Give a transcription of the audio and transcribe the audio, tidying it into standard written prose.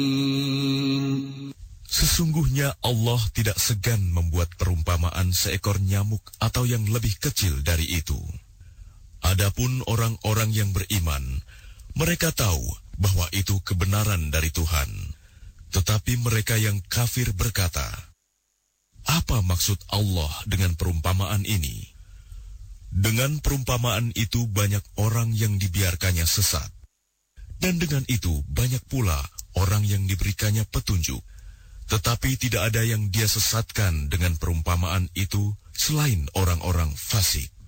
Sesungguhnya Allah tidak segan membuat perumpamaan seekor nyamuk atau yang lebih kecil dari itu. Adapun orang-orang yang beriman, mereka tahu bahwa itu kebenaran dari Tuhan. Tetapi mereka yang kafir berkata, "Apa maksud Allah dengan perumpamaan ini?" Dengan perumpamaan itu banyak orang yang dibiarkannya sesat. Dan dengan itu banyak pula orang yang diberikannya petunjuk. Tetapi tidak ada yang dia sesatkan dengan perumpamaan itu selain orang-orang fasik.